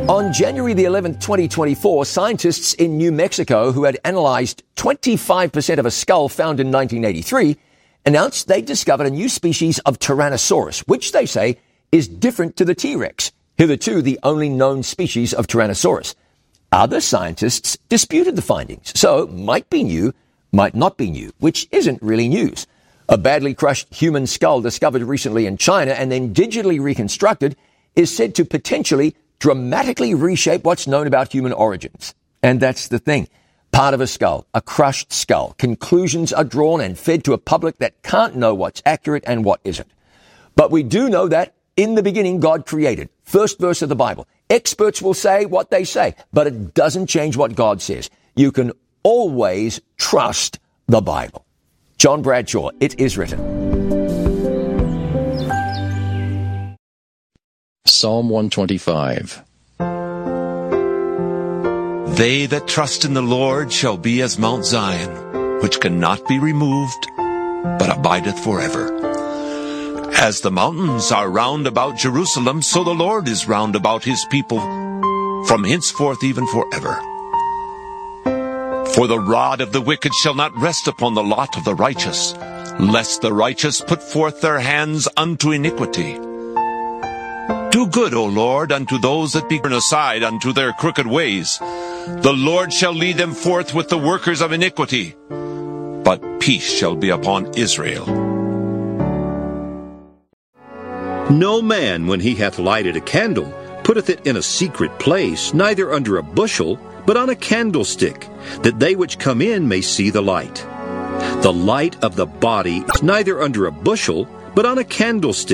On January the 11th, 2024, scientists in New Mexico who had analyzed 25% of a skull found in 1983 announced they discovered a new species of Tyrannosaurus, which they say is different to the T-Rex, hitherto the only known species of Tyrannosaurus. Other scientists disputed the findings, so might be new, might not be new, which isn't really news. A badly crushed human skull discovered recently in China and then digitally reconstructed is said to potentially dramatically reshape what's known about human origins. And that's the thing. Part of a skull, a crushed skull. Conclusions are drawn and fed to a public that can't know what's accurate and what isn't. But we do know that in the beginning, God created. First verse of the Bible. Experts will say what they say, but it doesn't change what God says. You can always trust the Bible. John Bradshaw, It Is Written. Psalm 125. They that trust in the Lord shall be as Mount Zion, which cannot be removed, but abideth forever. As the mountains are round about Jerusalem, so the Lord is round about his people, from henceforth even forever. For the rod of the wicked shall not rest upon the lot of the righteous, lest the righteous put forth their hands unto iniquity. Do good, O Lord, unto those that be turned aside unto their crooked ways. The Lord shall lead them forth with the workers of iniquity, but peace shall be upon Israel. No man, when he hath lighted a candle, putteth it in a secret place, neither under a bushel, but on a candlestick, that they which come in may see the light. The light of the body is neither under a bushel, but on a candlestick.